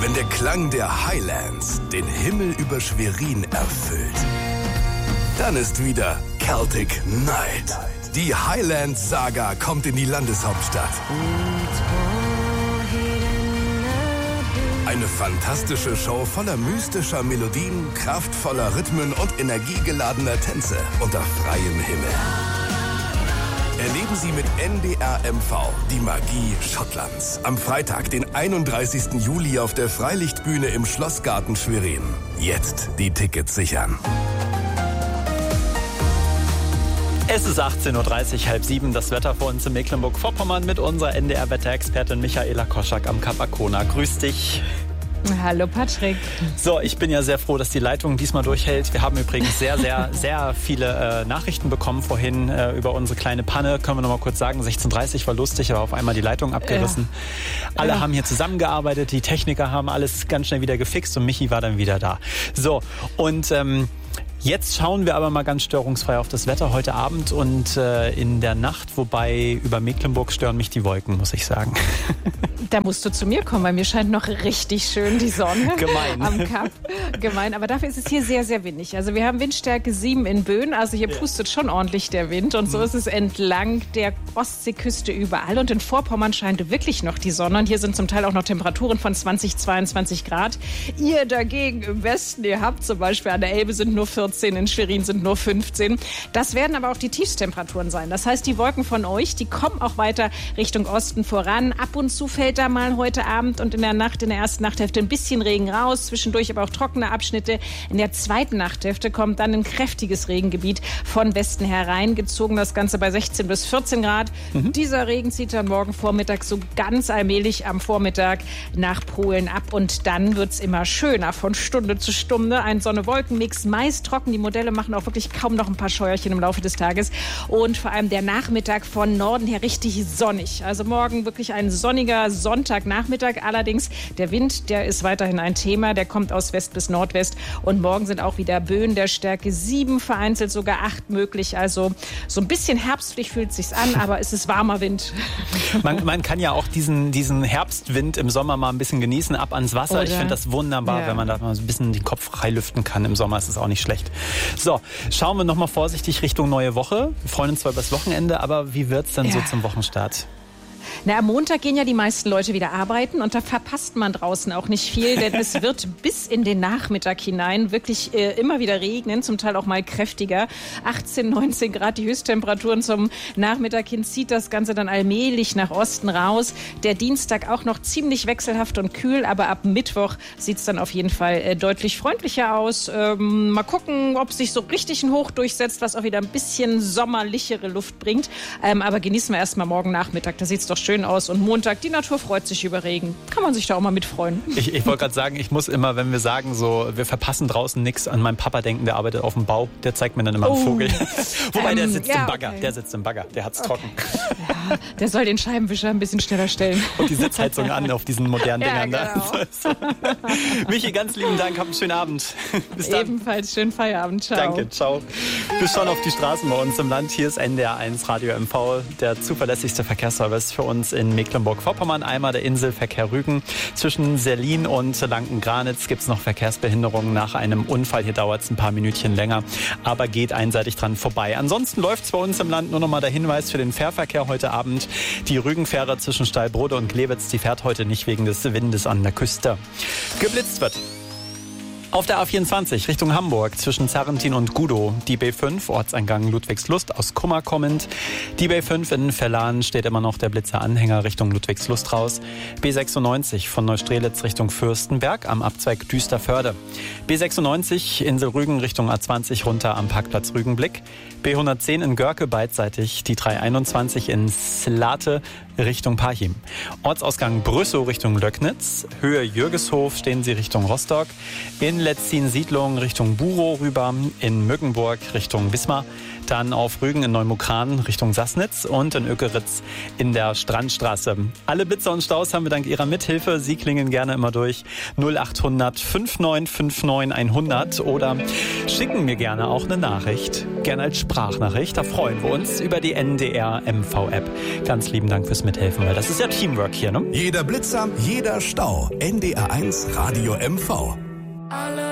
Wenn der Klang der Highlands den Himmel über Schwerin erfüllt, dann ist wieder Celtic Night. Die Highlands-Saga kommt in die Landeshauptstadt. Eine fantastische Show voller mystischer Melodien, kraftvoller Rhythmen und energiegeladener Tänze unter freiem Himmel. Erleben Sie mit NDR MV die Magie Schottlands. Am Freitag, den 31. Juli auf der Freilichtbühne im Schlossgarten Schwerin. Jetzt die Tickets sichern. Es ist 18.30 Uhr, 6:30, das Wetter vor uns in Mecklenburg-Vorpommern mit unserer NDR-Wetterexpertin Michaela Koschak am Kap Arkona. Grüß dich. Hallo Patrick. So, ich bin ja sehr froh, dass die Leitung diesmal durchhält. Wir haben übrigens sehr viele Nachrichten bekommen vorhin über unsere kleine Panne. Können wir noch mal kurz sagen, 16:30 war lustig, aber auf einmal die Leitung abgerissen. Ja. Alle haben hier zusammengearbeitet, die Techniker haben alles ganz schnell wieder gefixt und Michi war dann wieder da. So, und jetzt schauen wir aber mal ganz störungsfrei auf das Wetter heute Abend und in der Nacht, wobei über Mecklenburg stören mich die Wolken, muss ich sagen. Da musst du zu mir kommen, weil mir scheint noch richtig schön die Sonne am Kap. Gemein, aber dafür ist es hier sehr, sehr windig. Also wir haben Windstärke 7 in Böen, also hier pustet schon ordentlich der Wind und so ist es entlang der Ostseeküste überall und in Vorpommern scheint wirklich noch die Sonne und hier sind zum Teil auch noch Temperaturen von 20, 22 Grad. Ihr dagegen im Westen, ihr habt zum Beispiel an der Elbe sind nur 14, in Schwerin sind nur 15. Das werden aber auch die Tiefstemperaturen sein. Das heißt, die Wolken von euch, die kommen auch weiter Richtung Osten voran. Ab und zu fällt da mal heute Abend und in der Nacht, in der ersten Nachthälfte ein bisschen Regen raus, zwischendurch aber auch trockene Abschnitte. In der zweiten Nachthälfte kommt dann ein kräftiges Regengebiet von Westen hereingezogen. Das Ganze bei 16 bis 14 Grad. Dieser Regen zieht dann morgen Vormittag so ganz allmählich am Vormittag nach Polen ab und dann wird's immer schöner von Stunde zu Stunde. Ein Sonne-Wolken-Mix, meist trocken. Die Modelle machen auch wirklich kaum noch ein paar Scheuerchen im Laufe des Tages und vor allem der Nachmittag von Norden her richtig sonnig. Also morgen wirklich ein sonniger Sonntagnachmittag. Allerdings der Wind, der ist weiterhin ein Thema. Der kommt aus West bis Nordwest und morgen sind auch wieder Böen der Stärke 7, vereinzelt sogar 8 möglich. Also so ein bisschen herbstlich fühlt es sich an, aber es ist warmer Wind. Man kann ja auch diesen Herbstwind im Sommer mal ein bisschen genießen, ab ans Wasser. Oder? Ich finde das wunderbar, wenn man da mal so ein bisschen den Kopf frei lüften kann. Im Sommer ist es auch nicht schlecht. So, schauen wir nochmal vorsichtig Richtung neue Woche. Wir freuen uns zwar über das Wochenende, aber wie wird's denn so zum Wochenstart? Na, am Montag gehen ja die meisten Leute wieder arbeiten und da verpasst man draußen auch nicht viel, denn es wird bis in den Nachmittag hinein wirklich immer wieder regnen, zum Teil auch mal kräftiger. 18, 19 Grad die Höchsttemperaturen zum Nachmittag hin, zieht das Ganze dann allmählich nach Osten raus. Der Dienstag auch noch ziemlich wechselhaft und kühl, aber ab Mittwoch sieht's dann auf jeden Fall deutlich freundlicher aus. Mal gucken, ob sich so richtig ein Hoch durchsetzt, was auch wieder ein bisschen sommerlichere Luft bringt. Aber genießen wir erstmal morgen Nachmittag, da sieht's doch schön aus. Und Montag, die Natur freut sich über Regen. Kann man sich da auch mal mitfreuen. Ich wollte gerade sagen, ich muss immer, wenn wir sagen, so, wir verpassen draußen nichts, an meinen Papa denken, der arbeitet auf dem Bau. Der zeigt mir dann immer einen Vogel. Wobei, der sitzt im Bagger. Okay. Der sitzt im Bagger. Der hat's trocken. Ja, der soll den Scheibenwischer ein bisschen schneller stellen. Und die Sitzheizung an auf diesen modernen Dingern. Genau. Michi, ganz lieben Dank. Habt einen schönen Abend. Bis dann. Ebenfalls schönen Feierabend. Ciao. Danke. Ciao. Bis schon auf die Straßen bei uns im Land. Hier ist NDR1 Radio MV, der zuverlässigste Verkehrsservice für uns in Mecklenburg-Vorpommern. Einmal der Inselverkehr Rügen. Zwischen Serlin und Lanken-Granitz gibt es noch Verkehrsbehinderungen nach einem Unfall. Hier dauert es ein paar Minütchen länger, aber geht einseitig dran vorbei. Ansonsten läuft es bei uns im Land. Nur noch mal der Hinweis für den Fährverkehr heute Abend. Die Rügenfähre zwischen Steilbrode und Glewitz, die fährt heute nicht wegen des Windes an der Küste. Geblitzt wird. Auf der A24 Richtung Hamburg zwischen Zarrentin und Gudow. Die B5, Ortseingang Ludwigslust aus Kummer kommend. Die B5 in Vellan steht immer noch der Blitzer-Anhänger Richtung Ludwigslust raus. B96 von Neustrelitz Richtung Fürstenberg am Abzweig Düsterförde. B96 Insel Rügen Richtung A20 runter am Parkplatz Rügenblick. B110 in Görke beidseitig. Die 321 in Slate Richtung Parchim. Ortsausgang Brüssow Richtung Löcknitz. Höhe Jürgeshof stehen Sie Richtung Rostock. In Letzin Siedlung Richtung Burow rüber. In Müggenburg Richtung Wismar. dann auf Rügen in Neumukran Richtung Sassnitz und in Ökeritz in der Strandstraße. Alle Blitzer und Staus haben wir dank Ihrer Mithilfe. Sie klingen gerne immer durch 0800 5959 100 oder schicken mir gerne auch eine Nachricht, gerne als Sprachnachricht. Da freuen wir uns über die NDR MV-App. Ganz lieben Dank fürs Mithelfen, weil das ist ja Teamwork hier, ne? Jeder Blitzer, jeder Stau. NDR 1 Radio MV.